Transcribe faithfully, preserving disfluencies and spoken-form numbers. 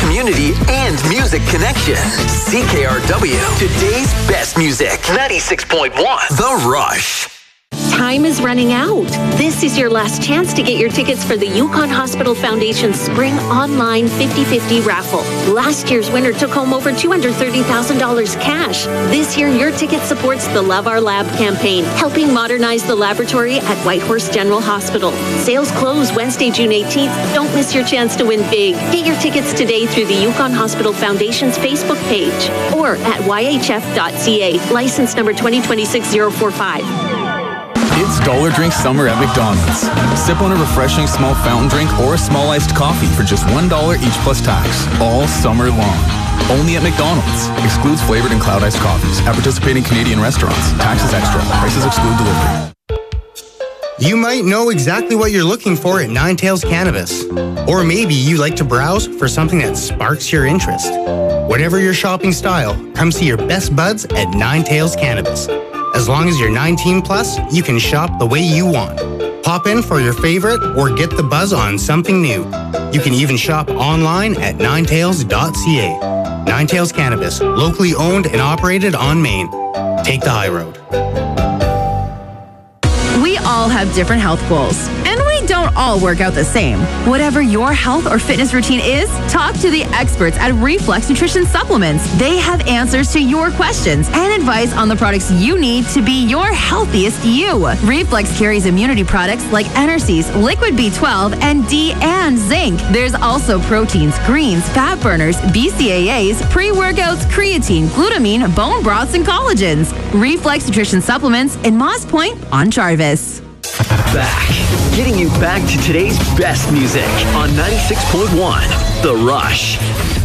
community, and music connection. C K R W, today's best music. ninety-six point one, The Rush. Time is running out. This is your last chance to get your tickets for the Yukon Hospital Foundation Spring Online fifty fifty raffle. Last year's winner took home over two hundred thirty thousand dollars cash. This year, your ticket supports the Love Our Lab campaign, helping modernize the laboratory at Whitehorse General Hospital. Sales close Wednesday, June eighteenth. Don't miss your chance to win big. Get your tickets today through the Yukon Hospital Foundation's Facebook page or at y h f dot c a. License number twenty twenty-six oh forty-five. It's Dollar Drink Summer at McDonald's. Sip on a refreshing small fountain drink or a small iced coffee for just one dollar each plus tax, all summer long. Only at McDonald's. Excludes flavored and cloud iced coffees at participating Canadian restaurants. Taxes extra. Prices exclude delivery. You might know exactly what you're looking for at Nine Tails Cannabis. Or maybe you like to browse for something that sparks your interest. Whatever your shopping style, come see your best buds at Nine Tails Cannabis. As long as you're nineteen plus, you can shop the way you want. Pop in for your favorite or get the buzz on something new. You can even shop online at nine tails dot c a. Nine Tails Cannabis, locally owned and operated on Main. Take the high road. We all have different health goals, and we don't all work out the same. Whatever your health or fitness routine is, talk to the experts at Reflex Nutrition Supplements. They have answers to your questions and advice on the products you need to be your healthiest you. Reflex carries immunity products like Enercease, Liquid B twelve, and D and zinc. There's also proteins, greens, fat burners, B C A As, pre-workouts, creatine, glutamine, bone broths, and collagens. Reflex Nutrition Supplements in Moss Point on Jarvis. Back, getting you back to today's best music on ninety-six point one, The Rush.